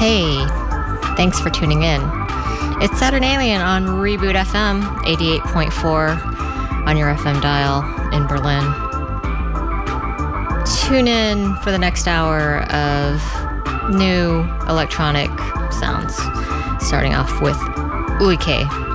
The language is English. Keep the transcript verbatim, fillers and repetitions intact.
Hey, thanks for tuning in. It's Saturnalien on Reboot F M, eighty-eight point four on your F M dial in Berlin. Tune in for the next hour of new electronic sounds, starting off with Uike.